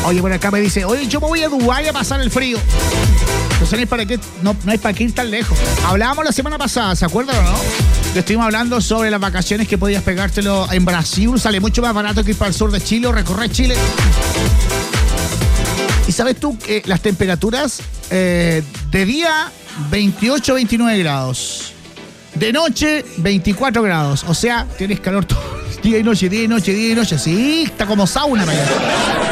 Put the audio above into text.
Oye, por acá me dice, oye, yo me voy a Dubái a pasar el frío. Entonces no hay para qué ir tan lejos. Hablábamos la semana pasada, ¿se acuerdan o no? Que estuvimos hablando sobre las vacaciones que podías pegártelo en Brasil. Sale mucho más barato que ir para el sur de Chile o recorrer Chile. ¿Y sabes tú que las temperaturas de día 28, 29 grados? De noche 24 grados. O sea, tienes calor todo día y noche, día y noche, día y noche. Sí, está como sauna, mañana.